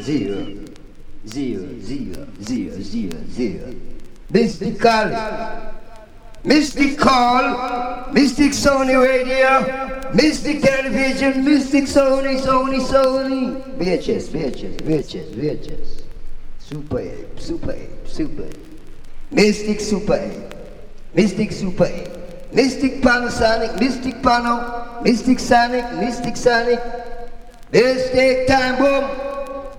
Mystic Sony Radio, Mystic Television, Mystic Sony. VHS. Super 8. Mystic Super 8. Mystic Super 8. Mystic Panasonic, Mystic Pano, Mystic Sonic. Mystic Time Boom.